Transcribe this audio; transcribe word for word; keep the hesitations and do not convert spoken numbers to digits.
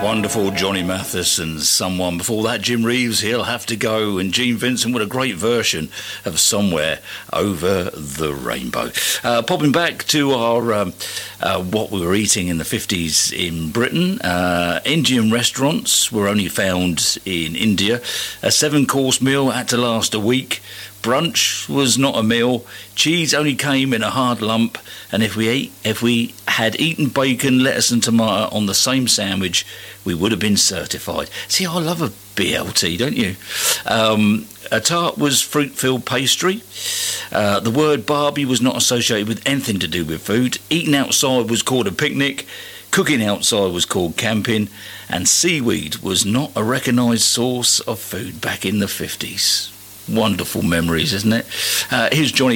Wonderful Johnny Mathis and Someone. Before that, Jim Reeves, He'll Have to Go, and Gene Vincent with a great version of Somewhere Over the Rainbow. Uh, popping back to our um, uh, what we were eating in the fifties in Britain, uh, Indian restaurants were only found in India. A seven-course meal had to last a week. Brunch was not a meal. Cheese only came in a hard lump, and if we ate, if we had eaten bacon, lettuce, and tomato on the same sandwich, we would have been certified. See, I love a B L T, don't you? Um, a tart was fruit-filled pastry. Uh, the word Barbie was not associated with anything to do with food. Eating outside was called a picnic. Cooking outside was called camping, and seaweed was not a recognised source of food back in the fifties. Wonderful memories, isn't it? Uh, here's Johnny